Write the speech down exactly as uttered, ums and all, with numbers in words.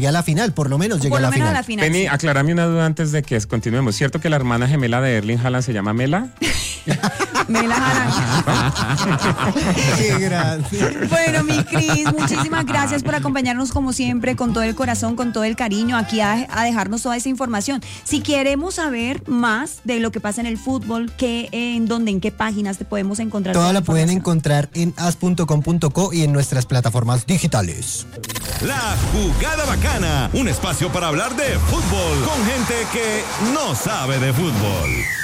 llegue a la final, por lo menos llegue por a lo la menos final. a la final. Penny, Sí. aclarame una duda antes de que continuemos. ¿Cierto que la hermana gemela de Erling Haaland se llama Mela? Mela Haaland. Qué grande. Bueno, mi Cris, muchísimas gracias por acompañarnos como siempre, con todo el corazón, con todo el cariño, aquí a, a dejarnos toda esa información. Si queremos saber más de lo que pasa en el fútbol, ¿qué, en dónde, en qué páginas te podemos encontrar? Toda la pueden encontrar en as punto com punto co y en nuestras plataformas digitales. La Jugada Bacana, un espacio para hablar de fútbol con gente que no sabe de fútbol.